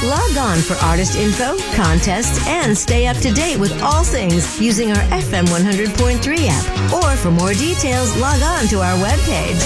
Log on for artist info, contests, and stay up to date with all things using our FM 100.3 app. Or for more details, log on to our webpage.